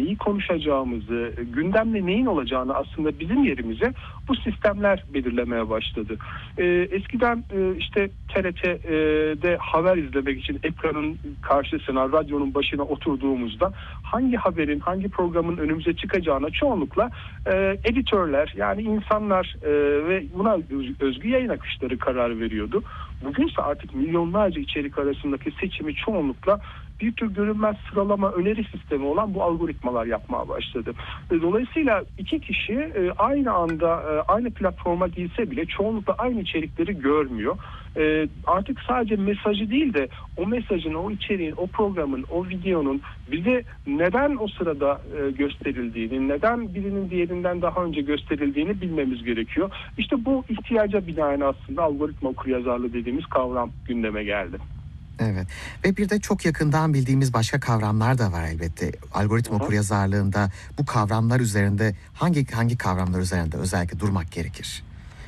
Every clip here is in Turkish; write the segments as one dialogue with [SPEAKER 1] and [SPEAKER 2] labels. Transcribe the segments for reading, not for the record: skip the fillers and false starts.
[SPEAKER 1] neyi konuşacağımızı, gündemde neyin olacağını aslında bizim yerimize bu sistemler belirlemeye başladı. Eskiden işte TRT'de haber izlemek için ekranın karşısına, radyonun başına oturduğumuzda hangi haberin, hangi programın önümüze çıkacağına çoğunlukla editörler, yani insanlar ve buna özgü yayın akışları karar veriyordu. Bugünse artık milyonlarca içerik arasındaki seçimi çoğunlukla bir tür görünmez sıralama öneri sistemi olan bu algoritmalar yapmaya başladı. Dolayısıyla iki kişi aynı anda aynı platforma girse bile çoğunlukla aynı içerikleri görmüyor. Artık sadece mesajı değil de o mesajın, o içeriğin, o programın, o videonun bize neden o sırada gösterildiğini, neden birinin diğerinden daha önce gösterildiğini bilmemiz gerekiyor. İşte bu ihtiyaca binaen aslında algoritma okuryazarlığı dediğimiz kavram gündeme geldi.
[SPEAKER 2] Evet. Ve bir de çok yakından bildiğimiz başka kavramlar da var elbette. Algoritma okuryazarlığında bu kavramlar üzerinde hangi kavramlar üzerinde özellikle durmak gerekir?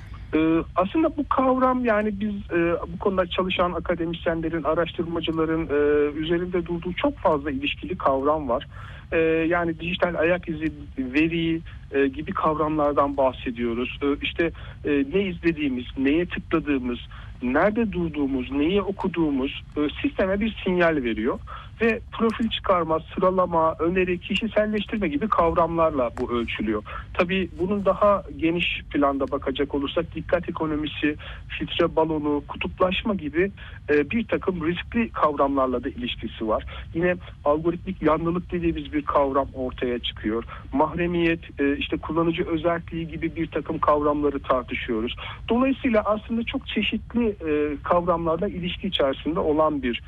[SPEAKER 1] Aslında bu kavram, yani biz bu konuda çalışan akademisyenlerin, araştırmacıların üzerinde durduğu çok fazla ilişkili kavram var. Yani dijital ayak izi, veri gibi kavramlardan bahsediyoruz. İşte ne izlediğimiz, neye tıkladığımız, nerede durduğumuz, neyi okuduğumuz sisteme bir sinyal veriyor. Ve profil çıkarma, sıralama, öneri, kişiselleştirme gibi kavramlarla bu ölçülüyor. Tabii bunun daha geniş planda bakacak olursak dikkat ekonomisi, filtre balonu, kutuplaşma gibi bir takım riskli kavramlarla da ilişkisi var. Yine algoritmik yanlılık dediğimiz bir kavram ortaya çıkıyor. Mahremiyet, işte kullanıcı özelliği gibi bir takım kavramları tartışıyoruz. Dolayısıyla aslında çok çeşitli kavramlarla ilişki içerisinde olan bir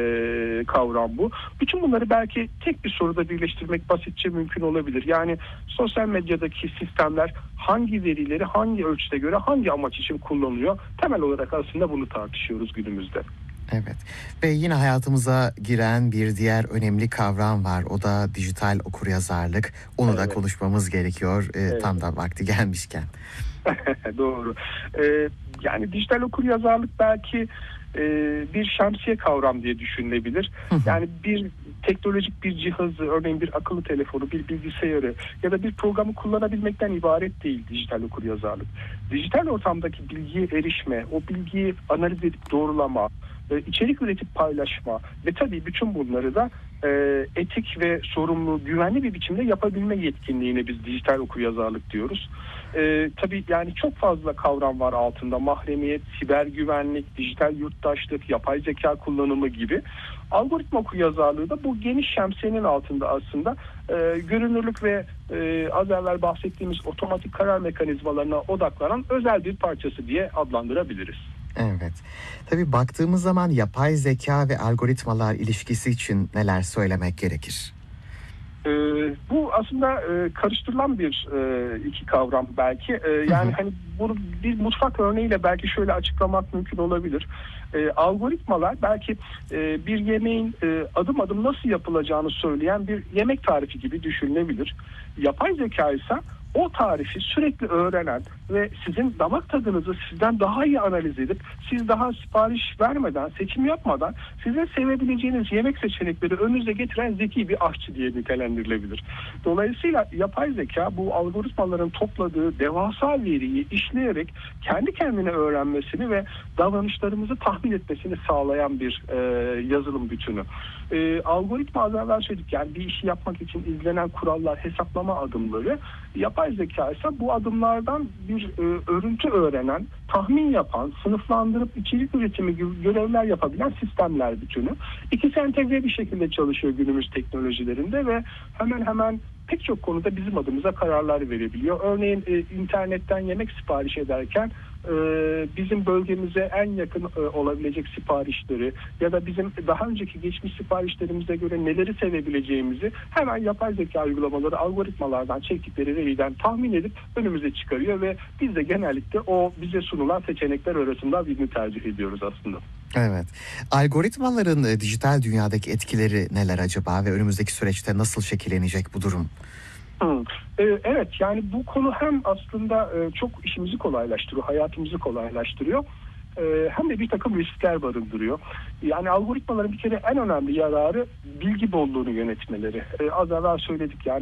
[SPEAKER 1] kavram bu. Bütün bunları belki tek bir soruda birleştirmek basitçe mümkün olabilir. Yani sosyal medyadaki sistemler hangi verileri hangi ölçüde göre hangi amaç için kullanılıyor? Temel olarak aslında bunu tartışıyoruz günümüzde.
[SPEAKER 2] Evet. Ve yine hayatımıza giren bir diğer önemli kavram var. O da dijital okuryazarlık. Onu da konuşmamız gerekiyor. Tam da vakti gelmişken.
[SPEAKER 1] Doğru. Yani dijital okuryazarlık belki bir şemsiye kavram diye düşünülebilir. Yani bir teknolojik bir cihazı, örneğin bir akıllı telefonu, bir bilgisayarı ya da bir programı kullanabilmekten ibaret değil dijital okuryazarlık. Dijital ortamdaki bilgiye erişme, o bilgiyi analiz edip doğrulama, içerik üretip paylaşma ve tabii bütün bunları da etik ve sorumlu, güvenli bir biçimde yapabilme yetkinliğine biz dijital okuryazarlık diyoruz. Tabii yani çok fazla kavram var altında. Mahremiyet, siber güvenlik, dijital yurttaşlık, yapay zeka kullanımı gibi. Algoritma okuryazarlığı da bu geniş şemsiyenin altında aslında görünürlük ve az evvel bahsettiğimiz otomatik karar mekanizmalarına odaklanan özel bir parçası diye adlandırabiliriz.
[SPEAKER 2] Evet. Tabii baktığımız zaman yapay zeka ve algoritmalar ilişkisi için neler söylemek gerekir?
[SPEAKER 1] Bu aslında karıştırılan bir iki kavram belki. Yani hani bunu bir mutfak örneğiyle belki şöyle açıklamak mümkün olabilir. Algoritmalar belki bir yemeğin adım adım nasıl yapılacağını söyleyen bir yemek tarifi gibi düşünülebilir. Yapay zeka ise o tarifi sürekli öğrenen ve sizin damak tadınızı sizden daha iyi analiz edip siz daha sipariş vermeden, seçim yapmadan size sevebileceğiniz yemek seçenekleri önünüze getiren zeki bir aşçı diye nitelendirilebilir. Dolayısıyla yapay zeka bu algoritmaların topladığı devasa veriyi işleyerek kendi kendine öğrenmesini ve davranışlarımızı tahmin etmesini sağlayan bir yazılım bütünü. Algoritma az evvel söyledik, yani bir işi yapmak için izlenen kurallar, hesaplama adımları. Yapay zeka ise bu adımlardan bir örüntü öğrenen, tahmin yapan, sınıflandırıp içerik üretimi gibi görevler yapabilen sistemler bütünü. İkisi entegre bir şekilde çalışıyor günümüz teknolojilerinde ve hemen hemen pek çok konuda bizim adımıza kararlar verebiliyor. Örneğin internetten yemek sipariş ederken bizim bölgemize en yakın olabilecek siparişleri ya da bizim daha önceki geçmiş siparişlerimize göre neleri sevebileceğimizi hemen yapay zeka uygulamaları algoritmalardan çektikleri veriden tahmin edip önümüze çıkarıyor ve biz de genellikle o bize sunulan seçenekler arasında birini tercih ediyoruz aslında.
[SPEAKER 2] Evet. Algoritmaların dijital dünyadaki etkileri neler acaba ve önümüzdeki süreçte nasıl şekillenecek bu durum?
[SPEAKER 1] Evet, yani bu konu hem aslında çok işimizi kolaylaştırıyor, hayatımızı kolaylaştırıyor. Hem de bir takım riskler barındırıyor. Yani algoritmaların bir kere en önemli yararı bilgi bolluğunu yönetmeleri. Az evvel söyledik, yani